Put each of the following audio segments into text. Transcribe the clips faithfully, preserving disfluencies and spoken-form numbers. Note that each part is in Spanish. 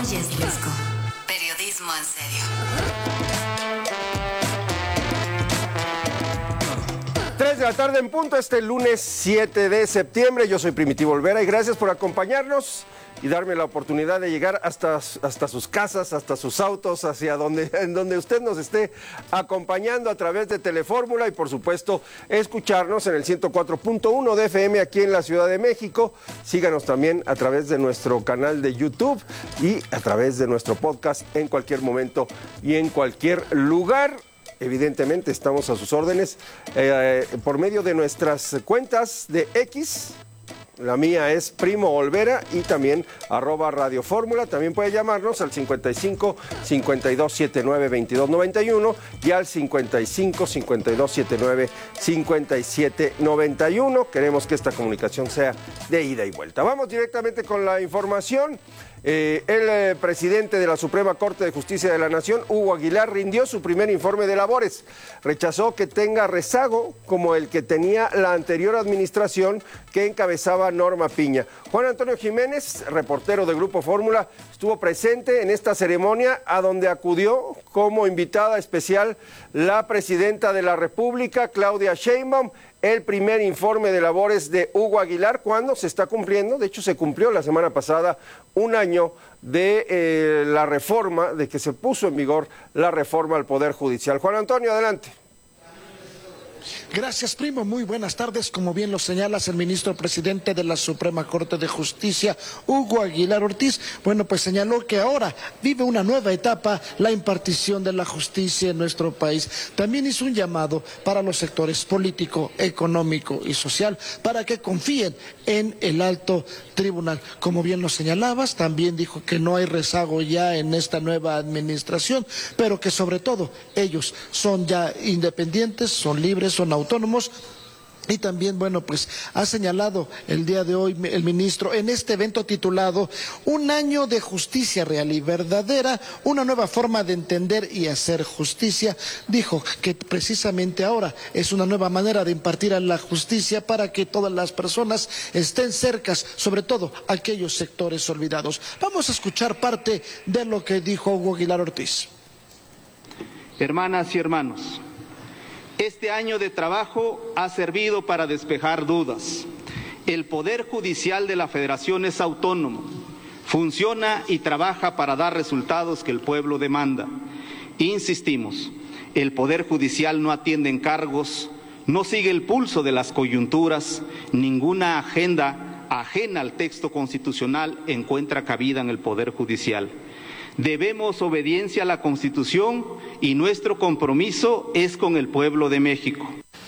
Oyes Risco. Periodismo en serio. tres de la tarde en punto, este lunes siete de septiembre. Yo soy Primitivo Olvera y gracias por acompañarnos y darme la oportunidad de llegar hasta, hasta sus casas, hasta sus autos, hacia donde, en donde usted nos esté acompañando a través de Telefórmula y por supuesto escucharnos en el ciento cuatro punto uno de F M aquí en la Ciudad de México. Síganos también a través de nuestro canal de YouTube y a través de nuestro podcast en cualquier momento y en cualquier lugar. Evidentemente estamos a sus órdenes eh, por medio de nuestras cuentas de X. La mía es Primo Olvera y también arroba Radio Fórmula. También puede llamarnos al cincuenta y cinco, cincuenta y dos setenta y nueve, veintidós noventa y uno y al cincuenta y cinco, cincuenta y dos setenta y nueve, cincuenta y siete noventa y uno. Queremos que esta comunicación sea de ida y vuelta. Vamos directamente con la información. Eh, el eh, presidente de la Suprema Corte de Justicia de la Nación, Hugo Aguilar, rindió su primer informe de labores. Rechazó que tenga rezago como el que tenía la anterior administración que encabezaba Norma Piña. Juan Antonio Jiménez, reportero de Grupo Fórmula, estuvo presente en esta ceremonia a donde acudió como invitada especial la presidenta de la República, Claudia Sheinbaum. El primer informe de labores de Hugo Aguilar, cuando se está cumpliendo, de hecho se cumplió la semana pasada, un año de eh, la reforma, de que se puso en vigor la reforma al Poder Judicial. Juan Antonio, adelante. Gracias, Primo. Muy buenas tardes. Como bien lo señalas, el ministro presidente de la Suprema Corte de Justicia, Hugo Aguilar Ortiz, bueno, pues señaló que ahora vive una nueva etapa la impartición de la justicia en nuestro país. También hizo un llamado para los sectores político, económico y social para que confíen en el alto tribunal. Como bien lo señalabas, también dijo que no hay rezago ya en esta nueva administración, pero que sobre todo ellos son ya independientes, son libres, son autónomos. Y también, bueno, pues ha señalado el día de hoy el ministro en este evento titulado Un año de justicia real y verdadera, una nueva forma de entender y hacer justicia. Dijo que precisamente ahora es una nueva manera de impartir a la justicia para que todas las personas estén cercas, sobre todo aquellos sectores olvidados. Vamos a escuchar parte de lo que dijo Hugo Aguilar Ortiz. Hermanas y hermanos, este año de trabajo ha servido para despejar dudas. El Poder Judicial de la Federación es autónomo, funciona y trabaja para dar resultados que el pueblo demanda. Insistimos, el Poder Judicial no atiende encargos, no sigue el pulso de las coyunturas, ninguna agenda ajena al texto constitucional encuentra cabida en el Poder Judicial. Debemos obediencia a la Constitución y nuestro compromiso es con el pueblo de México.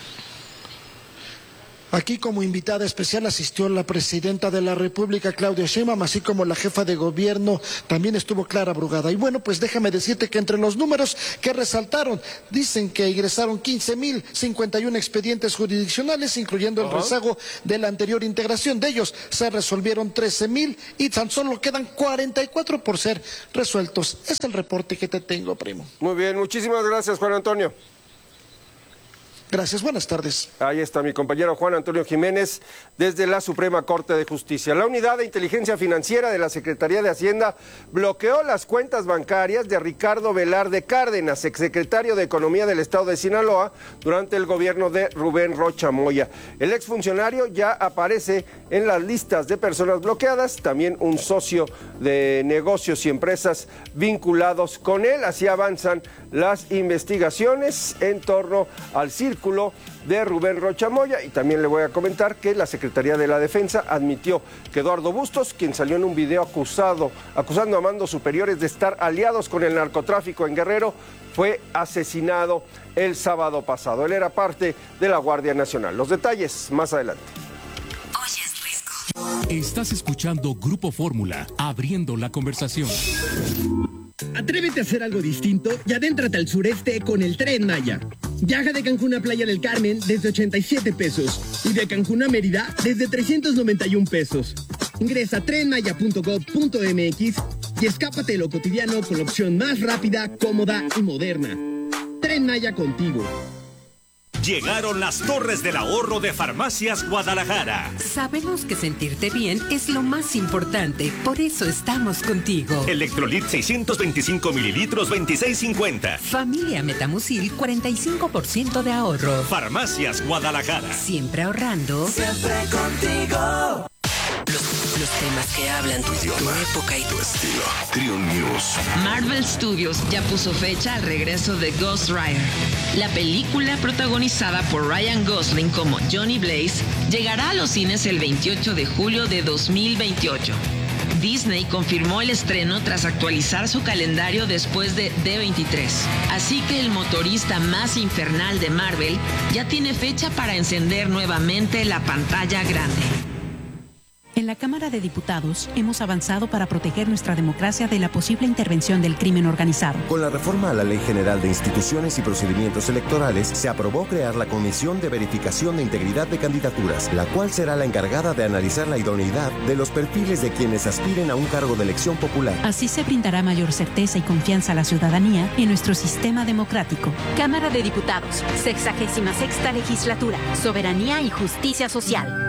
Aquí como invitada especial asistió la presidenta de la República, Claudia Sheinbaum, así como la jefa de gobierno, también estuvo Clara Brugada. Y bueno, pues déjame decirte que entre los números que resaltaron, dicen que ingresaron quince mil cincuenta y uno expedientes jurisdiccionales, incluyendo el uh-huh. rezago de la anterior integración. De ellos se resolvieron trece mil y tan solo quedan cuarenta y cuatro por ser resueltos. Es el reporte que te tengo, Primo. Muy bien, muchísimas gracias, Juan Antonio. Gracias, buenas tardes. Ahí está mi compañero Juan Antonio Jiménez desde la Suprema Corte de Justicia. La Unidad de Inteligencia Financiera de la Secretaría de Hacienda bloqueó las cuentas bancarias de Ricardo Velarde Cárdenas, exsecretario de Economía del Estado de Sinaloa, durante el gobierno de Rubén Rocha Moya. El exfuncionario ya aparece en las listas de personas bloqueadas, también un socio de negocios y empresas vinculados con él. Así avanzan las investigaciones en torno al círculo de Rubén Rocha Moya. Y también le voy a comentar que la Secretaría de la Defensa admitió que Eduardo Bustos, quien salió en un video acusado, acusando a mandos superiores de estar aliados con el narcotráfico en Guerrero, fue asesinado el sábado pasado. Él era parte de la Guardia Nacional. Los detalles más adelante. Oyes Risco. Estás escuchando Grupo Fórmula, abriendo la conversación. Atrévete a hacer algo distinto y adéntrate al sureste con el Tren Maya. Viaja de Cancún a Playa del Carmen desde ochenta y siete pesos y de Cancún a Mérida desde trescientos noventa y un pesos. Ingresa a tren maya punto gob punto m x y escápate de lo cotidiano con la opción más rápida, cómoda y moderna. Tren Maya contigo. Llegaron las torres del ahorro de Farmacias Guadalajara. Sabemos que sentirte bien es lo más importante, por eso estamos contigo. Electrolit seiscientos veinticinco mililitros, veintiséis cincuenta. Familia Metamucil, cuarenta y cinco por ciento de ahorro. Farmacias Guadalajara. Siempre ahorrando. Siempre contigo. Los, los temas que hablan tu idioma, tu época y tu estilo. Trio News. Marvel Studios ya puso fecha al regreso de Ghost Rider. La película, protagonizada por Ryan Gosling como Johnny Blaze, llegará a los cines el veintiocho de julio de dos mil veintiocho. Disney confirmó el estreno tras actualizar su calendario después de D veintitrés. Así que el motorista más infernal de Marvel ya tiene fecha para encender nuevamente la pantalla grande. En la Cámara de Diputados hemos avanzado para proteger nuestra democracia de la posible intervención del crimen organizado. Con la reforma a la Ley General de Instituciones y Procedimientos Electorales, se aprobó crear la Comisión de Verificación de Integridad de Candidaturas, la cual será la encargada de analizar la idoneidad de los perfiles de quienes aspiren a un cargo de elección popular. Así se brindará mayor certeza y confianza a la ciudadanía en nuestro sistema democrático. Cámara de Diputados, sexagésima sexta legislatura, soberanía y justicia social.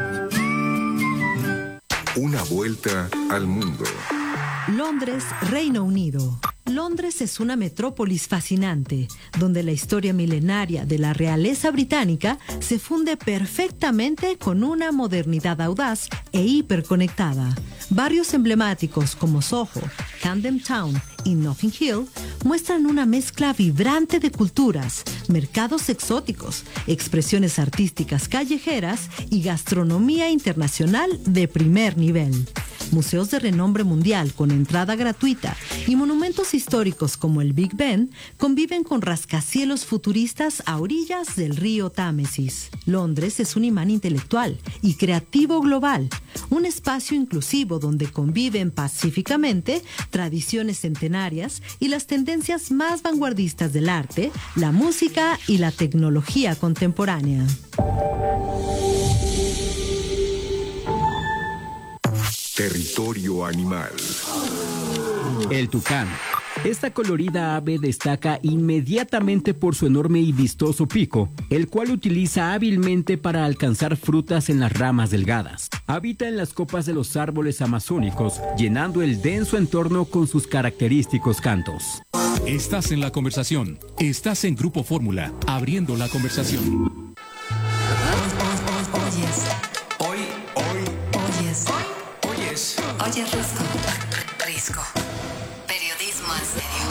Una vuelta al mundo. Londres, Reino Unido. Londres es una metrópolis fascinante, donde la historia milenaria de la realeza británica se funde perfectamente con una modernidad audaz e hiperconectada. Barrios emblemáticos como Soho, Camden Town y Notting Hill muestran una mezcla vibrante de culturas, mercados exóticos, expresiones artísticas callejeras y gastronomía internacional de primer nivel. Museos de renombre mundial con entrada gratuita y monumentos históricos como el Big Ben conviven con rascacielos futuristas a orillas del río Támesis. Londres es un imán intelectual y creativo global, un espacio inclusivo donde conviven pacíficamente tradiciones centenarias y las tendencias más vanguardistas del arte, la música y la tecnología contemporánea. Territorio animal. El tucán. Esta colorida ave destaca inmediatamente por su enorme y vistoso pico, el cual utiliza hábilmente para alcanzar frutas en las ramas delgadas. Habita en las copas de los árboles amazónicos, llenando el denso entorno con sus característicos cantos. Estás en la conversación. Estás en Grupo Fórmula, abriendo la conversación. Oyes. Hoy, hoy, Oyes. oyes. Oye, Risco. Risco. Periodismo en serio.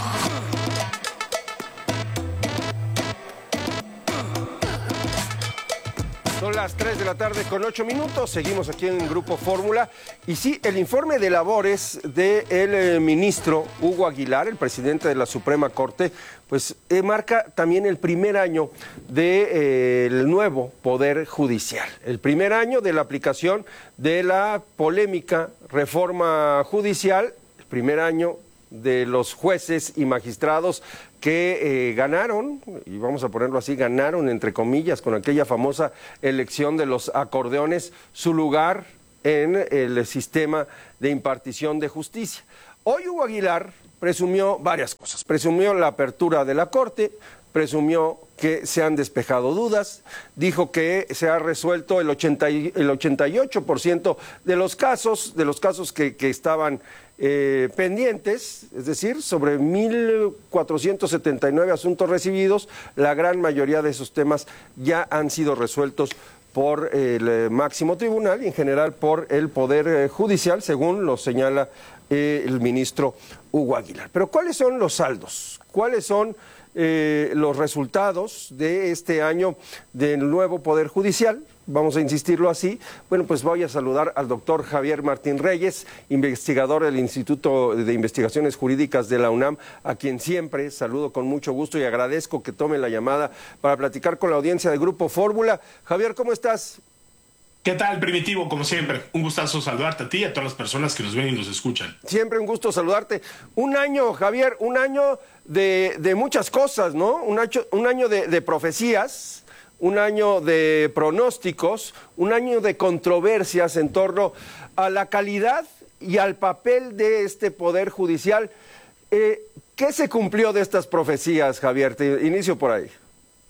Son las tres de la tarde con ocho minutos, seguimos aquí en Grupo Fórmula. Y sí, el informe de labores del eh, ministro Hugo Aguilar, el presidente de la Suprema Corte, pues eh, marca también el primer año del de, eh, nuevo Poder Judicial. El primer año de la aplicación de la polémica reforma judicial, el primer año de los jueces y magistrados que eh, ganaron, y vamos a ponerlo así, ganaron entre comillas con aquella famosa elección de los acordeones, su lugar en el sistema de impartición de justicia. Hoy Hugo Aguilar presumió varias cosas, presumió la apertura de la Corte, presumió que se han despejado dudas, dijo que se ha resuelto el, ochenta y, el ochenta y ocho por ciento de los casos, de los casos que, que estaban eh, pendientes, es decir, sobre mil cuatrocientos setenta y nueve asuntos recibidos, la gran mayoría de esos temas ya han sido resueltos por el máximo tribunal y en general por el Poder Judicial, según lo señala eh, el ministro Hugo Aguilar. Pero ¿cuáles son los saldos? ¿Cuáles son Eh, los resultados de este año del nuevo Poder Judicial? Vamos a insistirlo así. Bueno, pues voy a saludar al doctor Javier Martín Reyes, investigador del Instituto de Investigaciones Jurídicas de la UNAM, a quien siempre saludo con mucho gusto y agradezco que tome la llamada para platicar con la audiencia de Grupo Fórmula. Javier, ¿cómo estás? ¿Qué tal, Primitivo? Como siempre, un gustazo saludarte a ti y a todas las personas que nos ven y nos escuchan. Siempre un gusto saludarte. Un año, Javier, un año de, de muchas cosas, ¿no? Un año, un año de, de profecías, un año de pronósticos, un año de controversias en torno a la calidad y al papel de este Poder Judicial. Eh, ¿Qué se cumplió de estas profecías, Javier? Te inicio por ahí.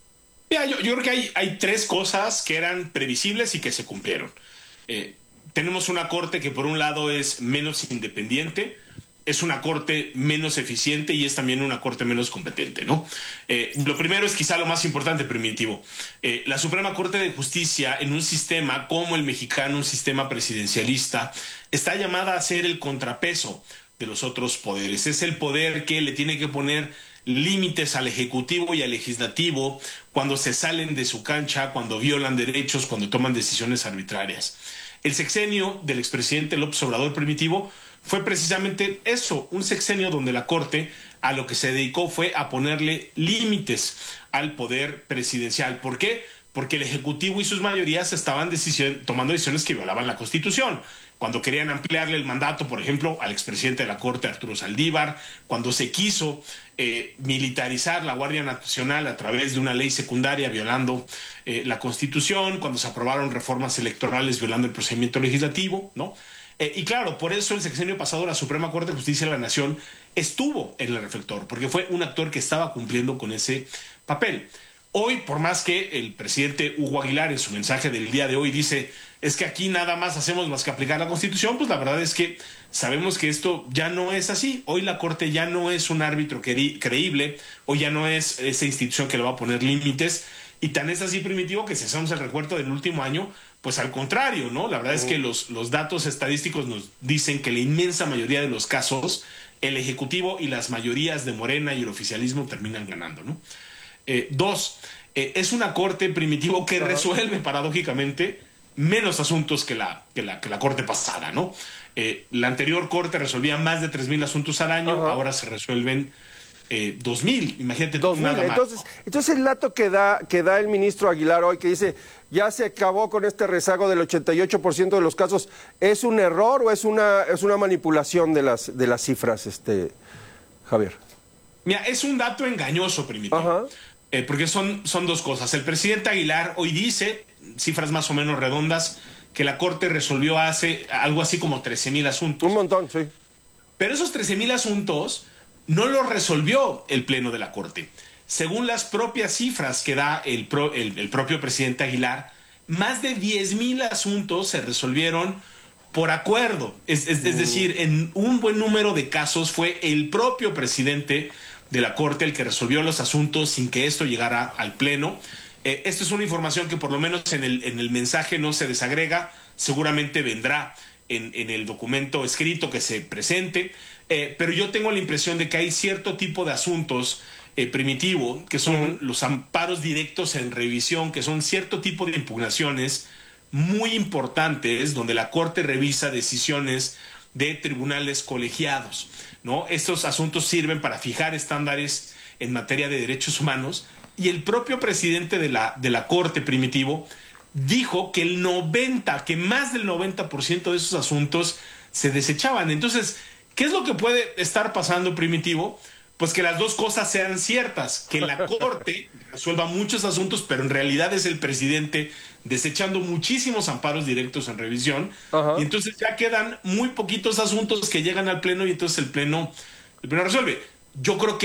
Mira, yo, yo creo que hay, hay tres cosas que eran previsibles y que se cumplieron. Eh, tenemos una corte que por un lado es menos independiente, es una corte menos eficiente y es también una corte menos competente, ¿no? Eh, lo primero es quizá lo más importante, Primitivo. Eh, la Suprema Corte de Justicia, en un sistema como el mexicano, un sistema presidencialista, está llamada a ser el contrapeso de los otros poderes. Es el poder que le tiene que poner límites al Ejecutivo y al Legislativo cuando se salen de su cancha, cuando violan derechos, cuando toman decisiones arbitrarias. El sexenio del expresidente López Obrador, Primitivo, fue precisamente eso, un sexenio donde la Corte a lo que se dedicó fue a ponerle límites al poder presidencial. ¿Por qué? Porque el Ejecutivo y sus mayorías estaban decisión, tomando decisiones que violaban la Constitución. Cuando querían ampliarle el mandato, por ejemplo, al expresidente de la Corte, Arturo Saldívar, cuando se quiso eh, militarizar la Guardia Nacional a través de una ley secundaria violando eh, la Constitución, cuando se aprobaron reformas electorales violando el procedimiento legislativo, ¿no? Eh, y claro, por eso el sexenio pasado la Suprema Corte de Justicia de la Nación estuvo en el reflector, porque fue un actor que estaba cumpliendo con ese papel. Hoy, por más que el presidente Hugo Aguilar en su mensaje del día de hoy dice es que aquí nada más hacemos más que aplicar la Constitución, pues la verdad es que sabemos que esto ya no es así. Hoy la Corte ya no es un árbitro cre- creíble, hoy ya no es esa institución que le va a poner límites, y tan es así, Primitivo, que si hacemos el recuento del último año, pues al contrario, ¿no? La verdad es que los, los datos estadísticos nos dicen que la inmensa mayoría de los casos, el Ejecutivo y las mayorías de Morena y el oficialismo terminan ganando, ¿no? Eh, dos, eh, es una corte, Primitivo, que resuelve paradójicamente menos asuntos que la, que la, que la corte pasada, ¿no? Eh, la anterior corte resolvía más de tres mil asuntos al año, Ajá. ahora se resuelven eh, dos mil, imagínate. dos mil, entonces, entonces el dato que da, que da el ministro Aguilar hoy, que dice ya se acabó con este rezago del ochenta y ocho por ciento de los casos, ¿es un error o es una, es una manipulación de las, de las cifras, este, Javier? Mira, es un dato engañoso, Primitivo. Ajá. Eh, porque son, son dos cosas. El presidente Aguilar hoy dice, cifras más o menos redondas, que la Corte resolvió hace algo así como trece mil asuntos. Un montón, sí. Pero esos trece mil asuntos no los resolvió el Pleno de la Corte. Según las propias cifras que da el, pro, el, el propio presidente Aguilar, más de diez mil asuntos se resolvieron por acuerdo. Es, es, es decir, en un buen número de casos fue el propio presidente de la Corte el que resolvió los asuntos sin que esto llegara al Pleno. Eh, esto es una información que por lo menos en el, en el mensaje no se desagrega, seguramente vendrá en, en el documento escrito que se presente, eh, pero yo tengo la impresión de que hay cierto tipo de asuntos, eh, Primitivo, que son uh-huh. los amparos directos en revisión, que son cierto tipo de impugnaciones muy importantes donde la Corte revisa decisiones de tribunales colegiados, ¿no? Estos asuntos sirven para fijar estándares en materia de derechos humanos, y el propio presidente de la, de la Corte, Primitivo, dijo que el noventa, que más del noventa por ciento de esos asuntos se desechaban. Entonces, ¿qué es lo que puede estar pasando, Primitivo? Pues que las dos cosas sean ciertas, que la Corte resuelva muchos asuntos, pero en realidad es el presidente desechando muchísimos amparos directos en revisión. Ajá. Y entonces ya quedan muy poquitos asuntos que llegan al Pleno y entonces el Pleno, el Pleno resuelve. Yo creo que